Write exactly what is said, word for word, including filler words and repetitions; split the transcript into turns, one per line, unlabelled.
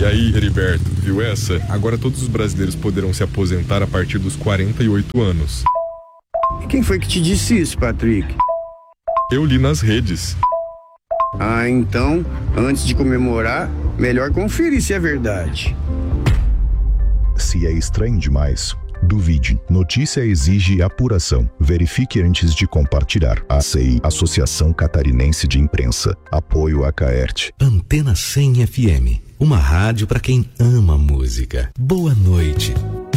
E aí, Heriberto, viu essa? Agora todos os brasileiros poderão se aposentar a partir dos quarenta e oito anos.
E quem foi que te disse isso, Patrick?
Eu li nas redes.
Ah, então, antes de comemorar, melhor conferir se é verdade.
Se é estranho demais, duvide. Notícia exige apuração. Verifique antes de compartilhar. A C I, Associação Catarinense de Imprensa. Apoio a Caerte.
Antena cem F M. Uma rádio para quem ama música. Boa noite.